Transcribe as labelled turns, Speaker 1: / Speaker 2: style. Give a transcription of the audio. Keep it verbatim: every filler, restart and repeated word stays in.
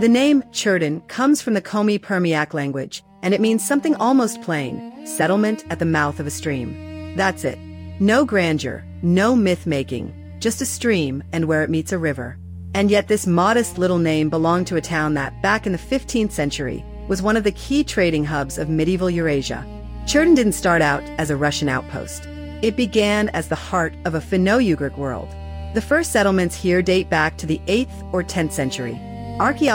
Speaker 1: The name Cherdyn comes from the Komi-Permiak language, and it means something almost plain: settlement at the mouth of a stream. That's it. No grandeur, no myth-making, just a stream and where it meets a river. And yet this modest little name belonged to a town that, back in the fifteenth century, was one of the key trading hubs of medieval Eurasia. Cherdyn didn't start out as a Russian outpost. It began as the heart of a Finno-Ugric world. The first settlements here date back to the eighth or tenth century. Archaeology